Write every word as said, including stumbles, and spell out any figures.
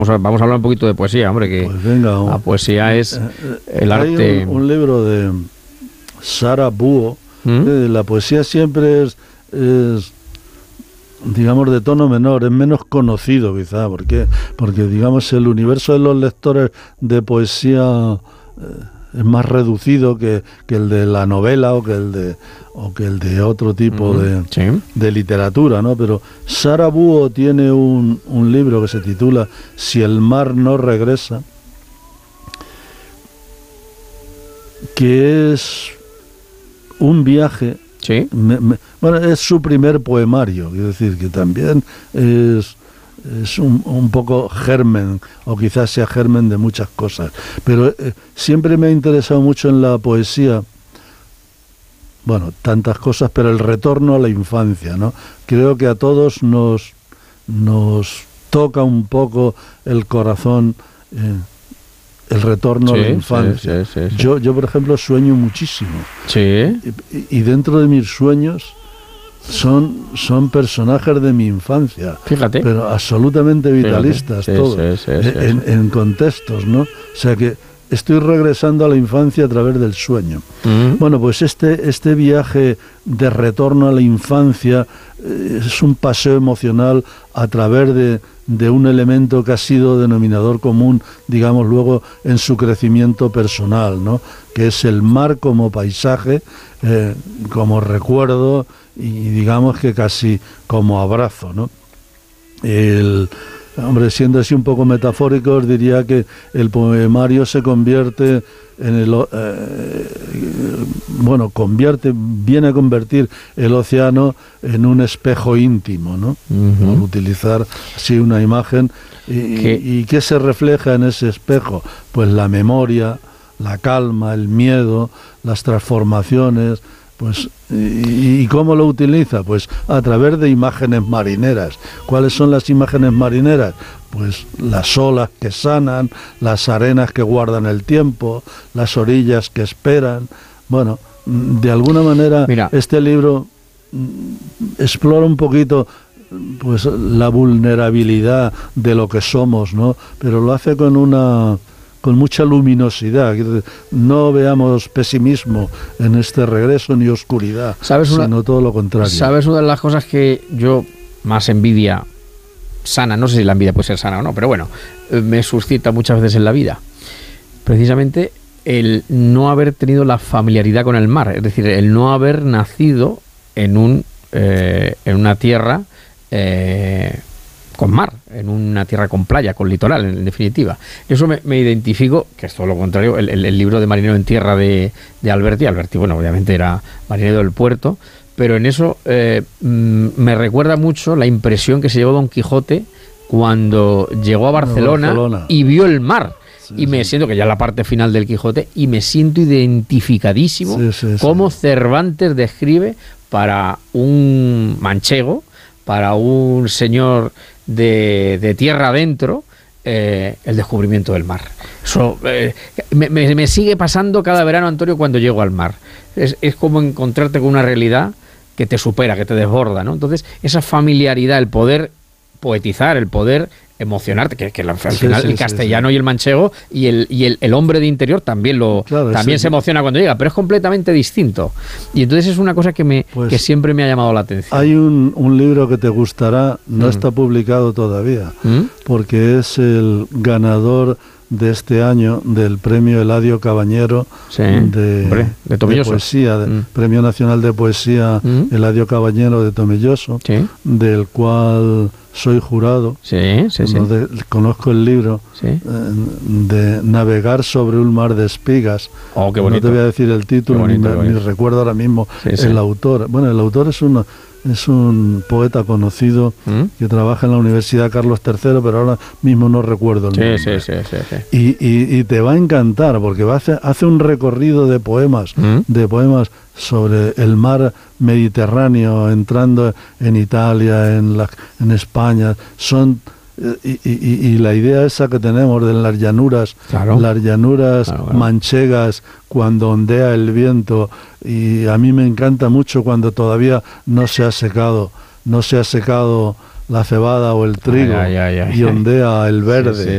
Vamos a hablar un poquito de poesía, hombre, que pues venga, la poesía es el hay arte. Un, un libro de Sarah Buo. ¿Mm? Eh, la poesía siempre es, es, digamos, de tono menor, es menos conocido quizá, ¿por qué? Porque, digamos, el universo de los lectores de poesía eh, es más reducido que, que el de la novela o que el de o que el de otro tipo Mm, de, sí. de literatura, ¿no? Pero Sarah Buo tiene un, un libro que se titula Si el mar no regresa, que es un viaje. Sí. Me, me, bueno, es su primer poemario, quiero decir que también es, es un, un poco germen, o quizás sea germen de muchas cosas. Pero eh, siempre me ha interesado mucho en la poesía, bueno, tantas cosas, pero el retorno a la infancia, ¿no? Creo que a todos nos, nos toca un poco el corazón. Eh, el retorno sí, a la infancia. Sí, sí, sí, sí. Yo, yo, por ejemplo, sueño muchísimo. Sí. Y, y dentro de mis sueños son, son personajes de mi infancia. Fíjate. Pero absolutamente vitalistas, sí, todos. Sí, sí, sí, en, sí. en contextos, ¿no? O sea que estoy regresando a la infancia a través del sueño. Mm. Bueno, pues este, este viaje de retorno a la infancia eh, es un paseo emocional a través de, de un elemento que ha sido denominador común, digamos, luego en su crecimiento personal, ¿no? Que es el mar como paisaje, eh, como recuerdo y digamos que casi como abrazo, ¿no? El... Hombre, siendo así un poco metafórico, os diría que el poemario se convierte en el... Eh, bueno, convierte, viene a convertir el océano en un espejo íntimo, ¿no? Uh-huh. Por utilizar así una imagen. Y, ¿Qué? ¿Y qué se refleja en ese espejo? Pues la memoria, la calma, el miedo, las transformaciones... Pues, y, ¿y cómo lo utiliza? Pues a través de imágenes marineras. ¿Cuáles son las imágenes marineras? Pues las olas que sanan, las arenas que guardan el tiempo, las orillas que esperan. Bueno, de alguna manera Mira. este libro explora un poquito pues la vulnerabilidad de lo que somos, ¿no? Pero lo hace con una... con mucha luminosidad. No veamos pesimismo en este regreso ni oscuridad, ¿Sabes una, sino todo lo contrario. ¿Sabes una de las cosas que yo más envidia sana, no sé si la envidia puede ser sana o no, pero bueno, me suscita muchas veces en la vida? Precisamente el no haber tenido la familiaridad con el mar, es decir, el no haber nacido en, un, eh, en una tierra... Eh, con mar, en una tierra con playa, con litoral, en definitiva. Eso me, me identifico, que es todo lo contrario, el, el, el libro de Marinero en Tierra de, de Alberti. Alberti, bueno, obviamente era marinero del puerto, pero en eso eh, me recuerda mucho la impresión que se llevó Don Quijote cuando llegó a Barcelona, Barcelona. y vio el mar. Sí, y me sí. siento, que ya es la parte final del Quijote, y me siento identificadísimo sí, sí, cómo sí. Cervantes describe para un manchego, para un señor de, de tierra adentro, eh, el descubrimiento del mar. Eso eh, me, me, me sigue pasando cada verano, Antonio, cuando llego al mar. Es, es como encontrarte con una realidad que te supera, que te desborda, ¿no? Entonces, esa familiaridad, el poder poetizar, el poder emocionarte, que, que al sí, final sí, el castellano sí, sí. y el manchego y el y el, el hombre de interior también lo claro, también sí. se emociona cuando llega, pero es completamente distinto. Y entonces es una cosa que me pues que siempre me ha llamado la atención. Hay un, un libro que te gustará, no mm. está publicado todavía, ¿Mm? porque es el ganador de este año del premio Eladio Cabañero sí, de, hombre, de, de poesía, de, mm. Premio Nacional de Poesía mm. Eladio Cabañero de Tomelloso, sí. del cual soy jurado. Sí, sí, sí. De, conozco el libro sí. eh, de Navegar sobre un mar de espigas. Oh, qué bonito. No te voy a decir el título, bonito, ni, me, ni recuerdo ahora mismo sí, sí. el autor. Bueno, el autor es una Es un poeta conocido ¿Mm? que trabaja en la Universidad Carlos tercero, pero ahora mismo no recuerdo el sí, nombre. Sí, sí, sí, sí. Y, y, y te va a encantar, porque va a hacer, hace un recorrido de poemas, ¿Mm? de poemas sobre el mar Mediterráneo, entrando en Italia, en, la, en España. Son... Y, y, y la idea esa que tenemos de las llanuras, claro. las llanuras claro, claro. manchegas, cuando ondea el viento, y a mí me encanta mucho cuando todavía no se ha secado, no se ha secado la cebada o el trigo, ay, ay, ay, y ondea el verde. Sí, sí.